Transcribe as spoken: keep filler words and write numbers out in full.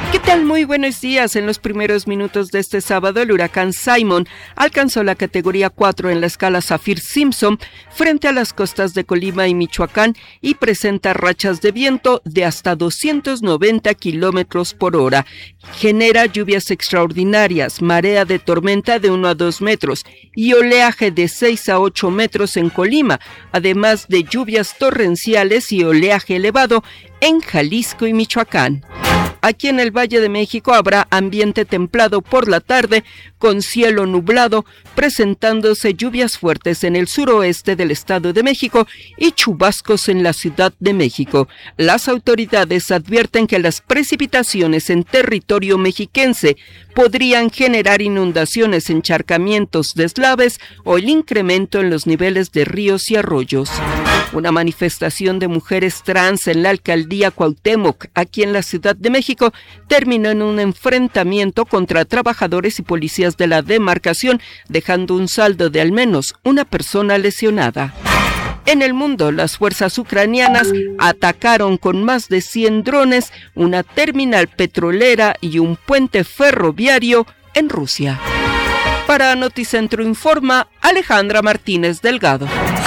¿Qué tal? Muy buenos días. En los primeros minutos de este sábado, el huracán Simon alcanzó la categoría cuatro en la escala Saffir-Simpson frente a las costas de Colima y Michoacán y presenta rachas de viento de hasta doscientos noventa kilómetros por hora. Genera lluvias extraordinarias, marea de tormenta de uno a dos metros y oleaje de seis a ocho metros en Colima, además de lluvias torrenciales y oleaje elevado en Jalisco y Michoacán. Aquí en el Valle de México habrá ambiente templado por la tarde, con cielo nublado, presentándose lluvias fuertes en el suroeste del Estado de México y chubascos en la Ciudad de México. Las autoridades advierten que las precipitaciones en territorio mexiquense podrían generar inundaciones, encharcamientos, deslaves o el incremento en los niveles de ríos y arroyos. Una manifestación de mujeres trans en la alcaldía Cuauhtémoc, aquí en la Ciudad de México, terminó en un enfrentamiento contra trabajadores y policías de la demarcación, dejando un saldo de al menos una persona lesionada. En el mundo, las fuerzas ucranianas atacaron con más de cien drones una terminal petrolera y un puente ferroviario en Rusia. Para Noticentro Informa, Alejandra Martínez Delgado.